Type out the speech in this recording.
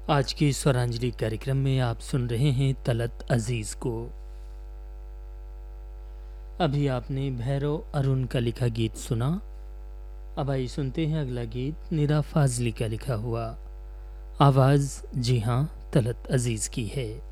आज के स्वरांजलि कार्यक्रम में आप सुन रहे हैं तलत अजीज़ को। अभी आपने भैरव अरुण का लिखा गीत सुना। अब आइए सुनते हैं अगला गीत निदा फाजली का लिखा हुआ। आवाज़ जी हाँ तलत अजीज़ की है।